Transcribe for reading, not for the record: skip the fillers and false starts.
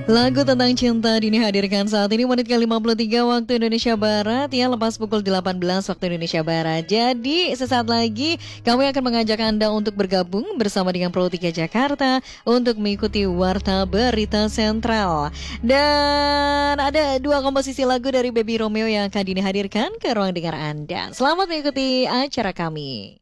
Lagu tentang cinta Dini hadirkan saat ini menit ke-53 waktu Indonesia Barat ya, lepas pukul 18 waktu Indonesia Barat. Jadi sesaat lagi kami akan mengajak Anda untuk bergabung bersama dengan Pro 3 Jakarta untuk mengikuti Warta Berita Sentral. Dan ada dua komposisi lagu dari Baby Romeo yang akan Dini hadirkan ke ruang dengar Anda. Selamat mengikuti acara kami.